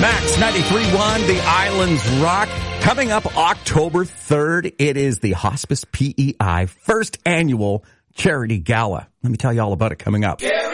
Max 93.1, The Islands Rock. Coming up October 3rd, it is the Hospice PEI first annual charity gala. Let me tell you all about it coming up.